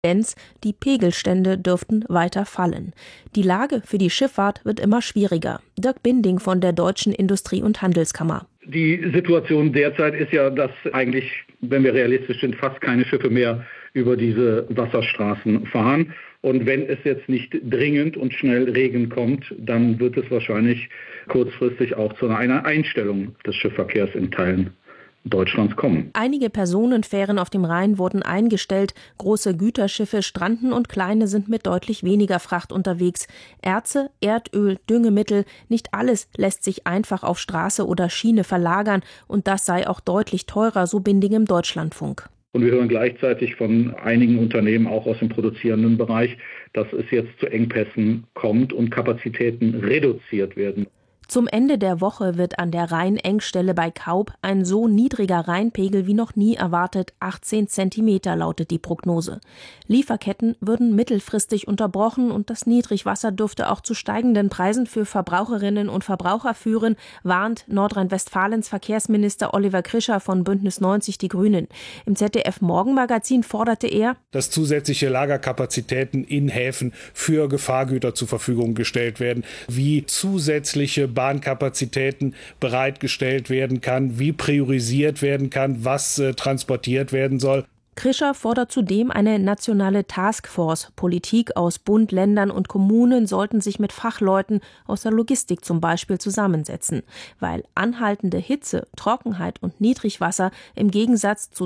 Die Pegelstände dürften weiter fallen. Die Lage für die Schifffahrt wird immer schwieriger. Dirk Binding von der Deutschen Industrie- und Handelskammer. Die Situation derzeit ist ja, dass eigentlich, wenn wir realistisch sind, fast keine Schiffe mehr über diese Wasserstraßen fahren. Und wenn es jetzt nicht dringend und schnell Regen kommt, dann wird es wahrscheinlich kurzfristig auch zu einer Einstellung des Schiffverkehrs in Teilen Deutschlands kommen. Einige Personenfähren auf dem Rhein wurden eingestellt, große Güterschiffe stranden und kleine sind mit deutlich weniger Fracht unterwegs. Erze, Erdöl, Düngemittel, nicht alles lässt sich einfach auf Straße oder Schiene verlagern und das sei auch deutlich teurer, so Binding im Deutschlandfunk. Und wir hören gleichzeitig von einigen Unternehmen, auch aus dem produzierenden Bereich, dass es jetzt zu Engpässen kommt und Kapazitäten reduziert werden. Zum Ende der Woche wird an der Rheinengstelle bei Kaub ein so niedriger Rheinpegel wie noch nie erwartet, 18 Zentimeter lautet die Prognose. Lieferketten würden mittelfristig unterbrochen und das Niedrigwasser dürfte auch zu steigenden Preisen für Verbraucherinnen und Verbraucher führen, warnt Nordrhein-Westfalens Verkehrsminister Oliver Krischer von Bündnis 90 Die Grünen. Im ZDF-Morgenmagazin forderte er, dass zusätzliche Lagerkapazitäten in Häfen für Gefahrgüter zur Verfügung gestellt werden, wie zusätzliche Bahnkapazitäten bereitgestellt werden kann, wie priorisiert werden kann, was transportiert werden soll. Krischer fordert zudem eine nationale Taskforce. Politik aus Bund, Ländern und Kommunen sollten sich mit Fachleuten aus der Logistik zum Beispiel zusammensetzen, weil anhaltende Hitze, Trockenheit und Niedrigwasser im Gegensatz zu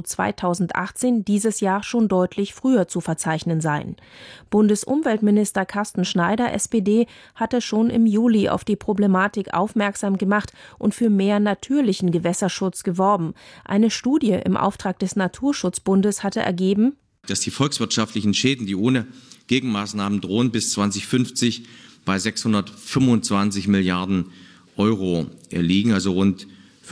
2018 dieses Jahr schon deutlich früher zu verzeichnen seien. Bundesumweltminister Carsten Schneider, SPD, hatte schon im Juli auf die Problematik aufmerksam gemacht und für mehr natürlichen Gewässerschutz geworben. Eine Studie im Auftrag des Naturschutzbundes hatte ergeben, dass die volkswirtschaftlichen Schäden, die ohne Gegenmaßnahmen drohen, bis 2050 bei 625 Milliarden Euro liegen, also rund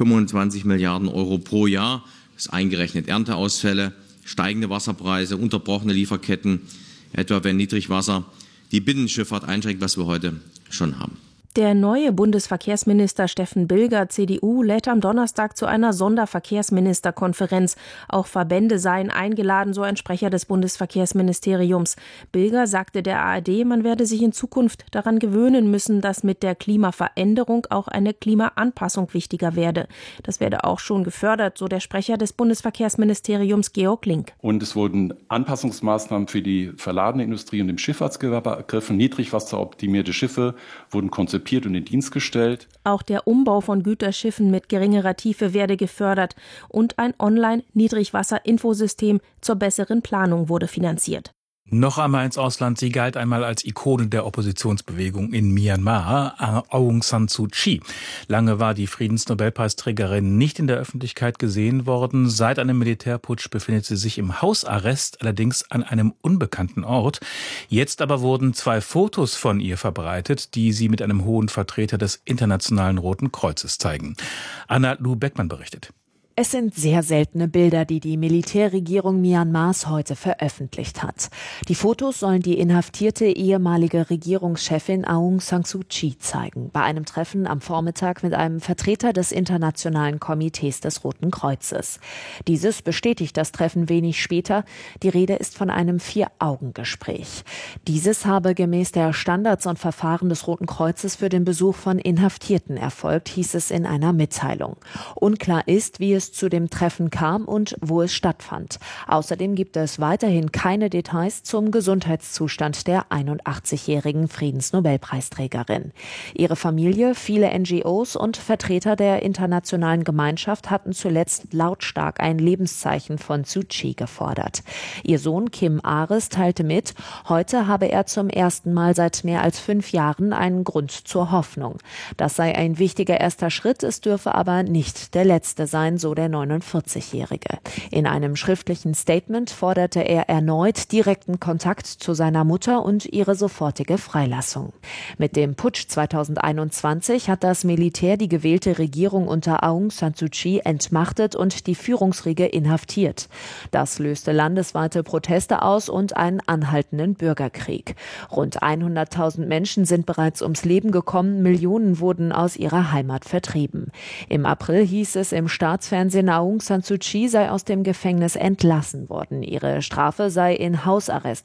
25 Milliarden Euro pro Jahr. Das ist eingerechnet Ernteausfälle, steigende Wasserpreise, unterbrochene Lieferketten, etwa wenn Niedrigwasser die Binnenschifffahrt einschränkt, was wir heute schon haben. Der neue Bundesverkehrsminister Steffen Bilger, CDU, lädt am Donnerstag zu einer Sonderverkehrsministerkonferenz. Auch Verbände seien eingeladen, so ein Sprecher des Bundesverkehrsministeriums. Bilger sagte der ARD, man werde sich in Zukunft daran gewöhnen müssen, dass mit der Klimaveränderung auch eine Klimaanpassung wichtiger werde. Das werde auch schon gefördert, so der Sprecher des Bundesverkehrsministeriums Georg Link. Und es wurden Anpassungsmaßnahmen für die verladene Industrie und im Schifffahrtsgewerbe ergriffen. Niedrigwasseroptimierte Schiffe wurden konzipiert und in Dienst gestellt. Auch der Umbau von Güterschiffen mit geringerer Tiefe werde gefördert und ein Online-Niedrigwasser-Infosystem zur besseren Planung wurde finanziert. Noch einmal ins Ausland. Sie galt einmal als Ikone der Oppositionsbewegung in Myanmar, Aung San Suu Kyi. Lange war die Friedensnobelpreisträgerin nicht in der Öffentlichkeit gesehen worden. Seit einem Militärputsch befindet sie sich im Hausarrest, allerdings an einem unbekannten Ort. Jetzt aber wurden 2 Fotos von ihr verbreitet, die sie mit einem hohen Vertreter des Internationalen Roten Kreuzes zeigen. Anna Lu Beckmann berichtet. Es sind sehr seltene Bilder, die die Militärregierung Myanmars heute veröffentlicht hat. Die Fotos sollen die inhaftierte ehemalige Regierungschefin Aung San Suu Kyi zeigen, bei einem Treffen am Vormittag mit einem Vertreter des Internationalen Komitees des Roten Kreuzes. Dieses bestätigt das Treffen wenig später. Die Rede ist von einem 4-Augen-Gespräch. Dieses habe gemäß der Standards und Verfahren des Roten Kreuzes für den Besuch von Inhaftierten erfolgt, hieß es in einer Mitteilung. Unklar ist, wie es zu dem Treffen kam und wo es stattfand. Außerdem gibt es weiterhin keine Details zum Gesundheitszustand der 81-jährigen Friedensnobelpreisträgerin. Ihre Familie, viele NGOs und Vertreter der internationalen Gemeinschaft hatten zuletzt lautstark ein Lebenszeichen von Suu Kyi gefordert. Ihr Sohn Kim Aris teilte mit, heute habe er zum ersten Mal seit mehr als 5 Jahren einen Grund zur Hoffnung. Das sei ein wichtiger erster Schritt, es dürfe aber nicht der letzte sein, so der 49-Jährige. In einem schriftlichen Statement forderte er erneut direkten Kontakt zu seiner Mutter und ihre sofortige Freilassung. Mit dem Putsch 2021 hat das Militär die gewählte Regierung unter Aung San Suu Kyi entmachtet und die Führungsriege inhaftiert. Das löste landesweite Proteste aus und einen anhaltenden Bürgerkrieg. Rund 100.000 Menschen sind bereits ums Leben gekommen, Millionen wurden aus ihrer Heimat vertrieben. Im April hieß es im Staatsfernsehen, Fernsehen, Aung San Suu Kyi sei aus dem Gefängnis entlassen worden. Ihre Strafe sei in Hausarrest